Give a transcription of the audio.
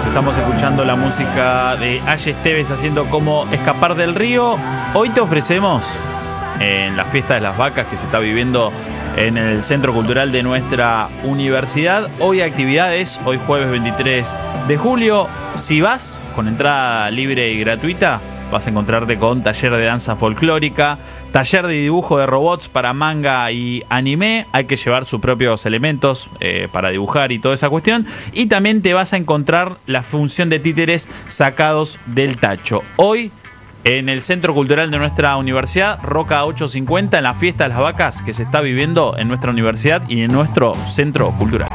nomás. Estamos escuchando la música de Aye Esteves haciendo Como Escapar del Río. Hoy te ofrecemos, en la fiesta de las vacas que se está viviendo en el Centro Cultural de nuestra universidad, hoy actividades, hoy jueves 23 de julio. Si vas con entrada libre y gratuita, vas a encontrarte con taller de danza folclórica, taller de dibujo de robots para manga y anime. Hay que llevar sus propios elementos para dibujar y toda esa cuestión. Y también te vas a encontrar la función de títeres sacados del tacho. Hoy, en el Centro Cultural de nuestra universidad, Roca 850, en la fiesta de las vacas que se está viviendo en nuestra universidad y en nuestro Centro Cultural.